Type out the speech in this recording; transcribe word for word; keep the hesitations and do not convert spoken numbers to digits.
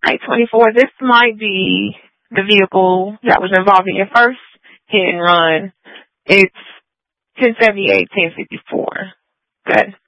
Night twenty-four, this might be the vehicle that was involved in your first hit and run. It's ten seventy-eight, ten fifty-four. Good.